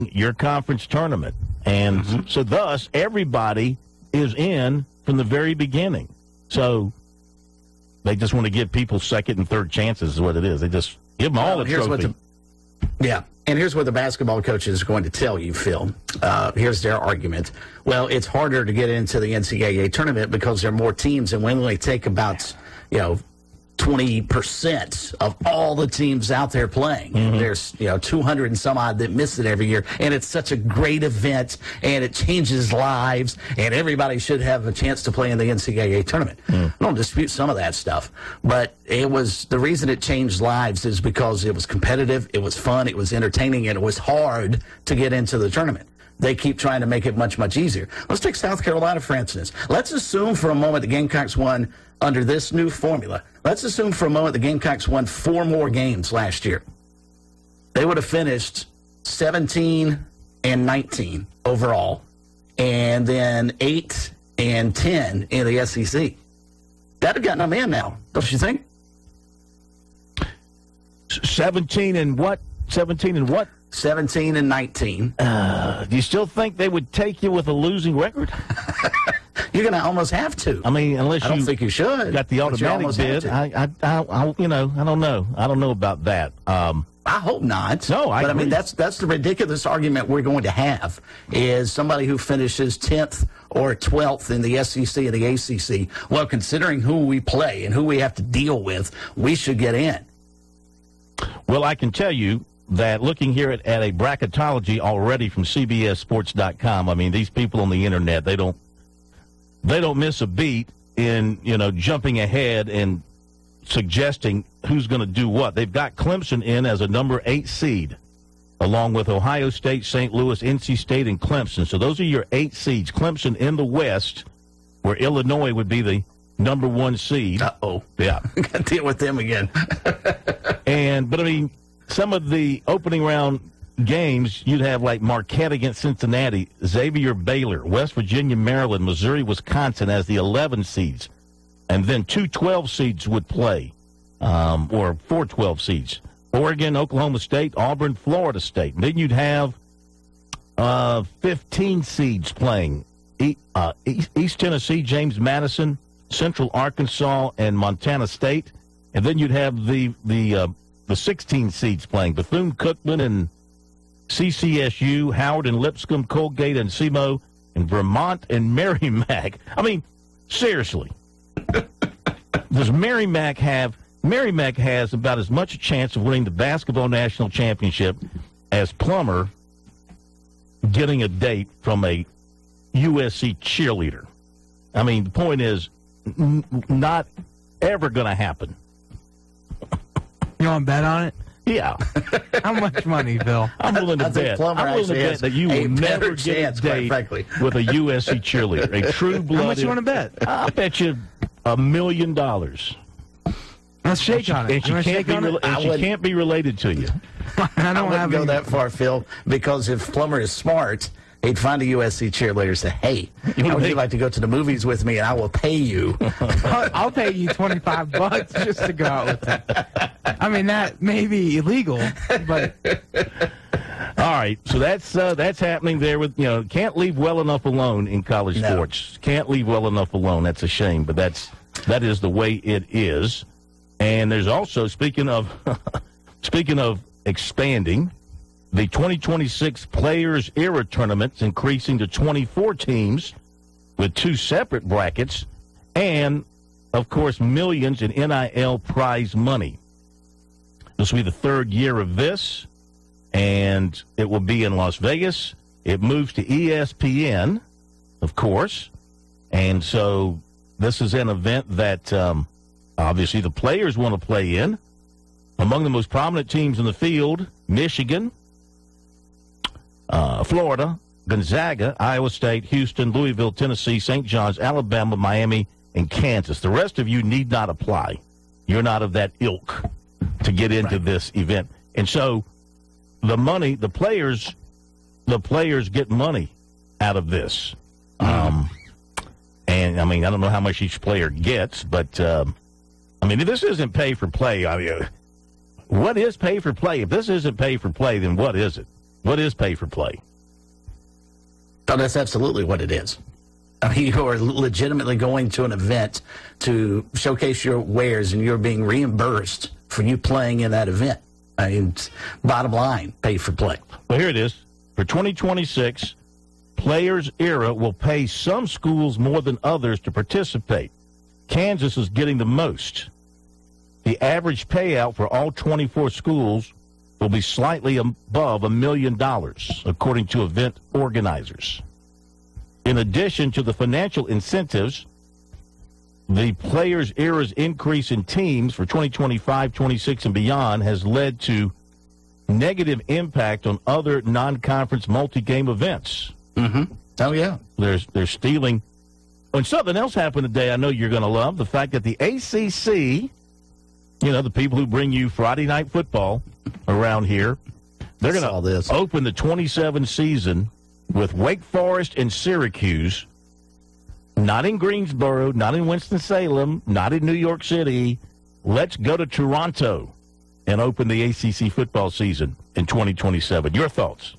your conference tournament. And so thus, everybody is in from the very beginning. So they just want to give people second and third chances is what it is. They just give them all a trophy. And here's what the basketball coach is going to tell you, Phil. Here's their argument. Well, it's harder to get into the NCAA tournament because there are more teams, and we only take about, 20% of all the teams out there playing. There's 200 and some odd that miss it every year, and it's such a great event, and it changes lives, and everybody should have a chance to play in the NCAA tournament. I don't dispute some of that stuff, but the reason it changed lives is because it was competitive, it was fun, it was entertaining, and it was hard to get into the tournament. They keep trying to make it much, much easier. Let's take South Carolina, for instance. Let's assume for a moment the Gamecocks won under this new formula. Let's assume for a moment the Gamecocks won 4 more games last year. They would have finished 17-19 overall, and then 8-10 in the SEC. That would have gotten them in now, don't you think? 17 and what? 17-19. Do you still think they would take you with a losing record? You're going to almost have to. I mean, unless I don't think you should. Got the automatic bid. I don't know. I don't know about that. I hope not. No, but I mean, that's the ridiculous argument we're going to have is somebody who finishes 10th or 12th in the SEC and the ACC. Well, considering who we play and who we have to deal with, we should get in. Well, I can tell you that looking here at a bracketology already from CBSSports.com, I mean, these people on the internet, they don't miss a beat in, jumping ahead and suggesting who's going to do what. They've got Clemson in as a number 8 seed, along with Ohio State, St. Louis, NC State, and Clemson. So those are your 8 seeds. Clemson in the West, where Illinois would be the number 1 seed. Uh-oh. Yeah. Got to deal with them again. But I mean, some of the opening round games, you'd have like Marquette against Cincinnati, Xavier, Baylor, West Virginia, Maryland, Missouri, Wisconsin as the 11 seeds. And then 2 12 seeds would play, or 4 12 seeds. Oregon, Oklahoma State, Auburn, Florida State. And then you'd have 15 seeds playing. East Tennessee, James Madison, Central Arkansas, and Montana State. And then you'd have the 16 seeds playing. Bethune-Cookman and CCSU, Howard and Lipscomb, Colgate and SEMO, and Vermont and Merrimack. I mean, seriously. Does Merrimack has about as much a chance of winning the basketball national championship as Plummer getting a date from a USC cheerleader. I mean, the point is not ever going to happen. You want to bet on it? Yeah. How much money, Bill? I'm willing to bet. I'm willing to bet that you will never get a date with a USC cheerleader, a true-blooded. How much you want to bet? I'll bet you $1 million. Let's shake on it. And she can't be related to you. I wouldn't go that far, Phil, because if Plummer is smart, he'd find a USC cheerleader and say, hey, how would you like to go to the movies with me, and I will pay you. I'll pay you $25 just to go out with that. I mean, that may be illegal, but... All right, so that's happening there with, can't leave well enough alone in college sports. Can't leave well enough alone. That's a shame, but that is the way it is. And there's also, speaking of expanding, the 2026 Players Era Tournament's increasing to 24 teams with 2 separate brackets and, of course, millions in NIL prize money. This will be the 3rd year of this, and it will be in Las Vegas. It moves to ESPN, of course, and so this is an event that obviously the players want to play in. Among the most prominent teams in the field, Michigan, Florida, Gonzaga, Iowa State, Houston, Louisville, Tennessee, St. John's, Alabama, Miami, and Kansas. The rest of you need not apply. You're not of that ilk to get into this event. And so the players get money out of this. And, I mean, I don't know how much each player gets, but, I mean, if this isn't pay for play, I mean, what is pay for play? If this isn't pay for play, then what is it? What is pay for play? Oh, that's absolutely what it is. I mean, you are legitimately going to an event to showcase your wares, and you're being reimbursed for you playing in that event. I mean, bottom line, pay for play. Well, here it is. For 2026, Players Era will pay some schools more than others to participate. Kansas is getting the most. The average payout for all 24 schools will be slightly above $1 million, according to event organizers. In addition to the financial incentives, the Players Era's increase in teams for 2025, 26, and beyond has led to negative impact on other non-conference multi-game events. Mm-hmm. Oh, yeah. They're stealing. And something else happened today I know you're going to love, the fact that the ACC, the people who bring you Friday Night Football around here, they're going to open the 27 season with Wake Forest and Syracuse, not in Greensboro, not in Winston-Salem, not in New York City. Let's go to Toronto and open the ACC football season in 2027. Your thoughts?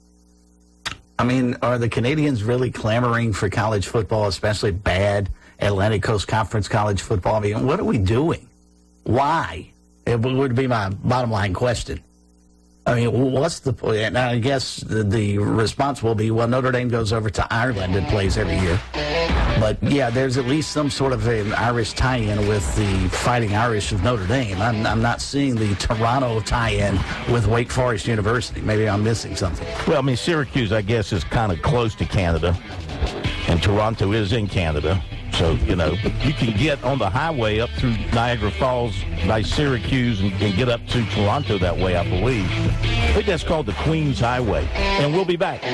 I mean, are the Canadians really clamoring for college football, especially bad Atlantic Coast Conference college football? I mean, what are we doing? Why? It would be my bottom line question. I mean, what's the point? And I guess the response will be, well, Notre Dame goes over to Ireland and plays every year. But, yeah, there's at least some sort of an Irish tie-in with the Fighting Irish of Notre Dame. I'm not seeing the Toronto tie-in with Wake Forest University. Maybe I'm missing something. Well, I mean, Syracuse, I guess, is kind of close to Canada, and Toronto is in Canada. So, you can get on the highway up through Niagara Falls by Syracuse and get up to Toronto that way, I believe. I think that's called the Queens Highway. And we'll be back.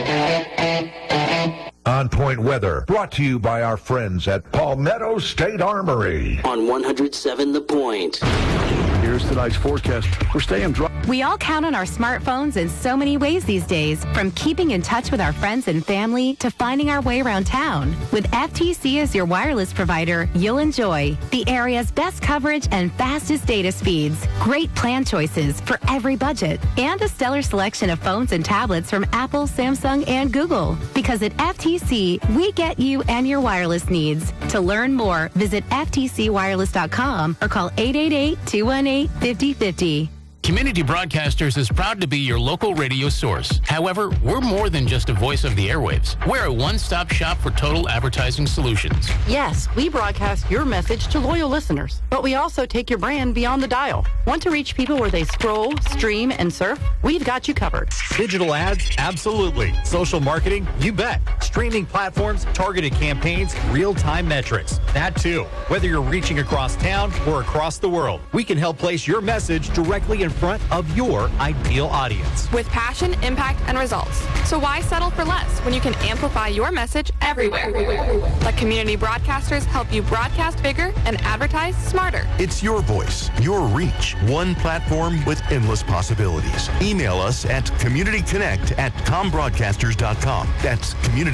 On Point Weather, brought to you by our friends at Palmetto State Armory. On 107 The Point. Here's tonight's forecast. We're staying dry. We all count on our smartphones in so many ways these days, from keeping in touch with our friends and family to finding our way around town. With FTC as your wireless provider, you'll enjoy the area's best coverage and fastest data speeds, great plan choices for every budget, and a stellar selection of phones and tablets from Apple, Samsung, and Google. Because at FTC, we get you and your wireless needs. To learn more, visit ftcwireless.com or call 888-218-5050. Community Broadcasters is proud to be your local radio source. However, we're more than just a voice of the airwaves. We're a one-stop shop for total advertising solutions. Yes, we broadcast your message to loyal listeners, but we also take your brand beyond the dial. Want to reach people where they scroll, stream, and surf? We've got you covered. Digital ads? Absolutely. Social marketing? You bet. Streaming platforms, targeted campaigns, real-time metrics. That too. Whether you're reaching across town or across the world, we can help place your message directly in front of your ideal audience. With passion, impact, and results. So why settle for less when you can amplify your message everywhere? Let Community Broadcasters help you broadcast bigger and advertise smarter. It's your voice, your reach, one platform with endless possibilities. Email us at communityconnect@combroadcasters.com. That's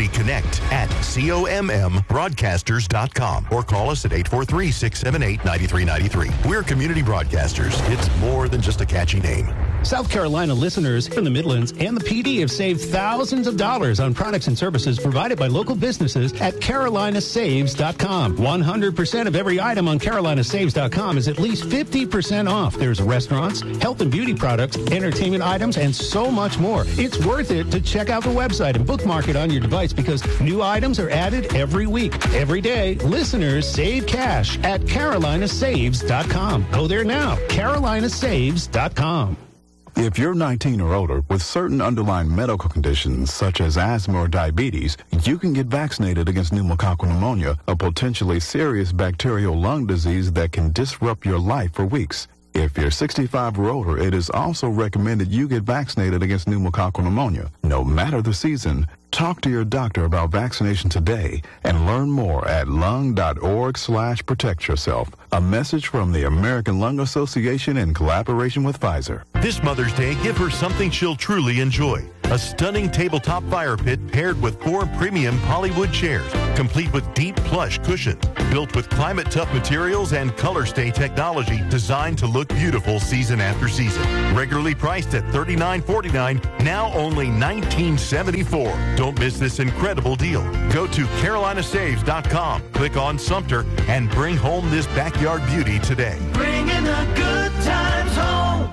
communityconnect@commbroadcasters.com. Or call us at 843-678-9393. We're Community Broadcasters. It's more than just a catchy name. South Carolina listeners in the Midlands and the PD have saved thousands of dollars on products and services provided by local businesses at carolinasaves.com. 100% of every item on carolinasaves.com is at least 50% off. There's restaurants, health and beauty products, entertainment items, and so much more. It's worth it to check out the website and bookmark it on your device because new items are added every week. Every day, listeners save cash at carolinasaves.com. Go there now, carolinasaves.com. If you're 19 or older with certain underlying medical conditions such as asthma or diabetes, you can get vaccinated against pneumococcal pneumonia, a potentially serious bacterial lung disease that can disrupt your life for weeks. If you're 65 or older, it is also recommended you get vaccinated against pneumococcal pneumonia. No matter the season, Talk to your doctor about vaccination today and learn more at lung.org/protect yourself. A message from the American Lung Association in collaboration with Pfizer. This Mother's Day, give her something she'll truly enjoy. A stunning tabletop fire pit paired with 4 premium Hollywood chairs, complete with deep plush cushions, built with climate-tough materials and color stay technology designed to look beautiful season after season. Regularly priced at $39.49, now only $19.74. Don't miss this incredible deal. Go to CarolinaSaves.com, click on Sumter, and bring home this backyard beauty today. Bringing the good times home.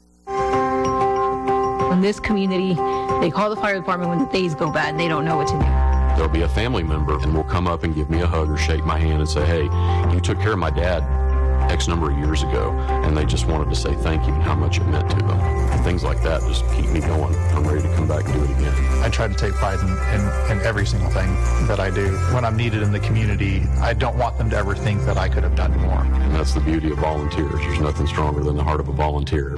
In this community, they call the fire department when the days go bad. They don't know what to do. There'll be a family member and will come up and give me a hug or shake my hand and say, hey, you took care of my dad X number of years ago, and they just wanted to say thank you and how much it meant to them. Things like that just keep me going. I'm ready to come back and do it again. I try to take pride in every single thing that I do. When I'm needed in the community, I don't want them to ever think that I could have done more. And that's the beauty of volunteers. There's nothing stronger than the heart of a volunteer.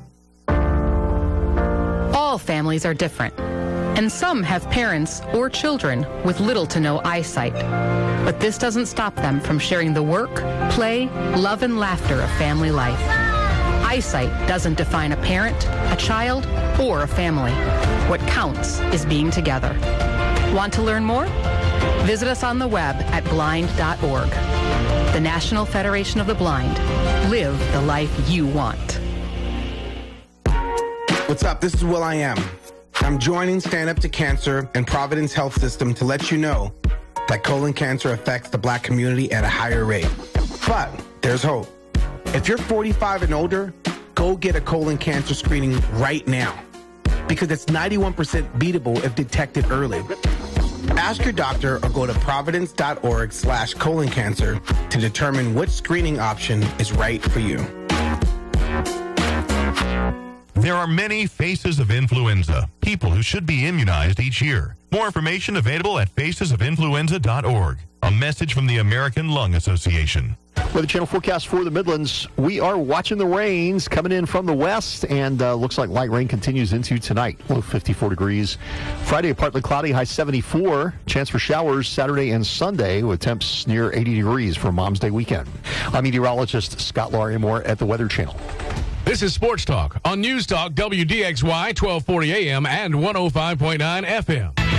All families are different, and some have parents or children with little to no eyesight. But this doesn't stop them from sharing the work, play, love, and laughter of family life. Eyesight doesn't define a parent, a child, or a family. What counts is being together. Want to learn more? Visit us on the web at blind.org. The National Federation of the Blind. Live the life you want. What's up? This is will.i.am. I'm joining Stand Up to Cancer and Providence Health System to let you know that colon cancer affects the Black community at a higher rate. But there's hope. If you're 45 and older, go get a colon cancer screening right now, because it's 91% beatable if detected early. Ask your doctor or go to providence.org/colon cancer to determine which screening option is right for you. There are many faces of influenza, people who should be immunized each year. More information available at facesofinfluenza.org. A message from the American Lung Association. Weather Channel forecast for the Midlands. We are watching the rains coming in from the west, and looks like light rain continues into tonight. Low 54 degrees. Friday, partly cloudy, high 74. Chance for showers Saturday and Sunday with temps near 80 degrees for Mom's Day weekend. I'm meteorologist Scott Larimore at the Weather Channel. This is Sports Talk on News Talk WDXY 1240 AM and 105.9 FM.